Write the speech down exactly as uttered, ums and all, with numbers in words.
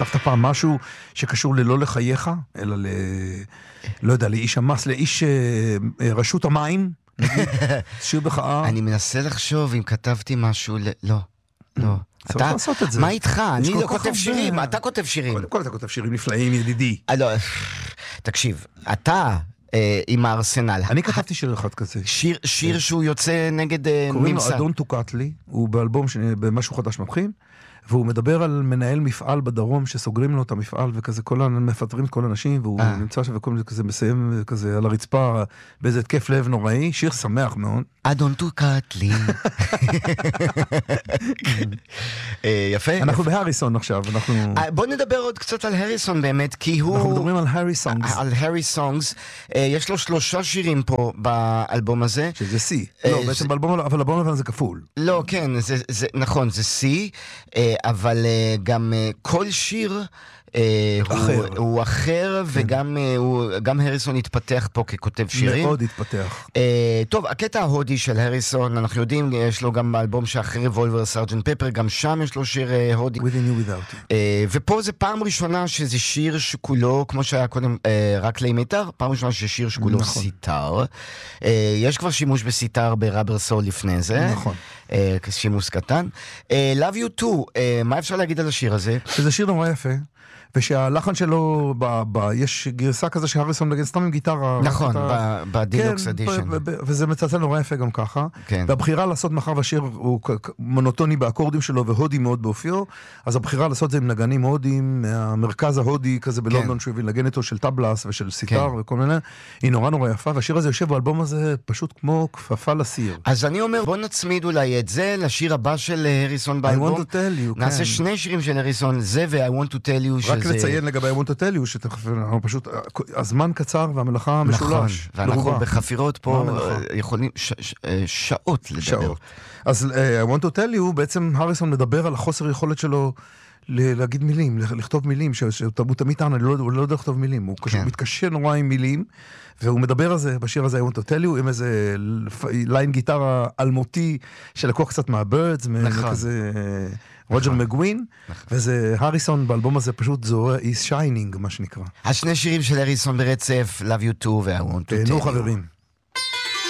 כתבת פעם משהו שקשור ללא לחייך, אלא ל... לא יודע, לאיש המס, לאיש רשות המים, נגיד, שיר בחאה. אני מנסה לחשוב אם כתבתי משהו, לא, לא. צריך לעשות את זה. מה איתך? אני לא כותב שירים, אתה כותב שירים. קודם כל אתה כותב שירים נפלאים, ידידי. תקשיב, אתה עם הארסנל. אני כתבתי שיר אחד כזה. שיר שהוא יוצא נגד ממסד. קוראים לו אדון טוקטלי, הוא באלבום במשהו חדש מתחיל, והוא מדבר על מנהל מפעל בדרום שסוגרים לו את המפעל וכזה, כל מפטרים את כל האנשים, והוא נמצא שם וכל כזה מסיים כזה על הרצפה באיזה התקף לב נוראי, שיר שמח מאוד. אדון טוקטלי. יפה. אנחנו בהריסון עכשיו, אנחנו... בוא נדבר עוד קצת על הריסון באמת, כי הוא... אנחנו מדברים על הרי סונגס. על הרי סונגס. יש לו שלושה שירים פה באלבום הזה. שזה C. לא, בעצם באלבום, אבל אלבום לבן זה כפול. לא, כן, נכון, זה C. אבל גם כל שיר אחר. הוא, הוא אחר, וגם גם הריסון התפתח פה ככותב שירים. מאוד התפתח. טוב, הקטע ההודי של הריסון, אנחנו יודעים, יש לו גם באלבום שאחרי רבולבר סארג'נט פפר, גם שם יש לו שיר הודי. Within You Without You. ופה זה פעם ראשונה שזה שיר שכולו, כמו שהיה קודם, רק לימיתר, פעם ראשונה ששיר שכולו נכון. סיטר. יש כבר שימוש בסיטר בראבר סול לפני זה. נכון. כשימוש קטן. Love You Too, מה אפשר להגיד על השיר הזה? שזה שיר נורא יפה. ושהלחן שלו, ב, ב, יש גרסה כזה שהריסון נגן סתם עם גיטרה. נכון, בדילוקס אדישן. וזה מצלצל נורא יפה גם ככה. כן. והבחירה לעשות מאחר והשיר הוא מונוטוני באקורדים שלו והודי מאוד באופיו, אז הבחירה לעשות זה עם נגנים הודים, מהמרכז ההודי כזה בלונדון, שהוא הבין לנגן איתו של טבלס ושל סיטר וכל מיני, היא נורא נורא יפה, והשיר הזה יושב באלבום הזה פשוט כמו כפפה לסיר. אז אני אומר, בוא נצמיד אולי את זה לשיר הבא של הריסון באלבום. I want to tell you, נעשה כן. שני שירים של הריסון, זה ו-I want to tell you, רק לציין לגבי I want to tell you, שאנחנו פשוט, הזמן קצר והמלאכה משולש. ואנחנו בחפירות פה יכולים שעות לדבר. שעות. אז I want to tell you, בעצם הריסון מדבר על החוסר יכולת שלו להגיד מילים, לכתוב מילים, שהוא תמיד טען, הוא לא יודע לכתוב מילים, הוא מתקשה נורא עם מילים, והוא מדבר על זה, בשיר הזה I want to tell you, עם איזה ליין גיטרה אלמותי, שלקוח קצת מהבירדס, מכזה רוג'ר מגווין, וזה הריסון באלבום הזה פשוט זורע, he's shining, מה שנקרא. השני שירים של הריסון ברצף, Love You Too ו-I want to tell you. תהנו חברים.